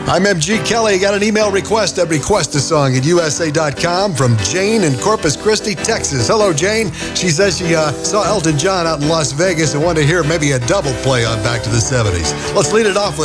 I'm MG Kelly. Got an email request at requestasong@usa.com from Jane in Corpus Christi, Texas. Hello, Jane. She says she saw Elton John out in Las Vegas and wanted to hear maybe a double play on Back to the 70s. Let's lead it off with